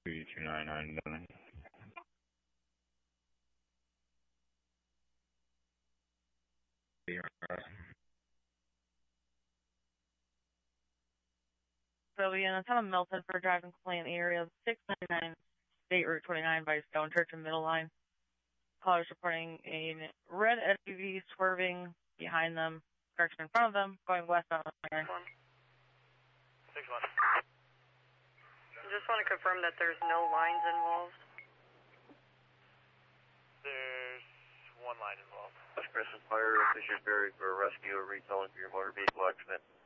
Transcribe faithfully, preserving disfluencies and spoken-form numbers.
two two nine nine nine. Civilian, a ton of Milton for driving complaint area six ninety-nine State Route twenty-nine by Stone Church and Middle Line. Callers reporting a red S U V swerving behind them, correction in front of them, going westbound. six one. I just want to confirm that there's no lines involved. There's one line involved. Chris and Fire, Fisher Ferry for a rescue or retailing for your motor vehicle accident.